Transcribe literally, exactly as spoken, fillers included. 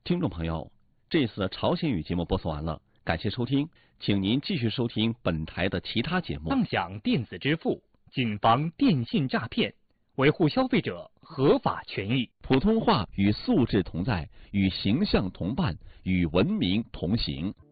听众朋友，这次朝鲜语节目播送完了，感谢收听，请您继续收听本台的其他节目。 畅享电子支付，谨防电信诈骗，维护消费者合法权益。 普通话与素质同在，与形象同伴，与文明同行。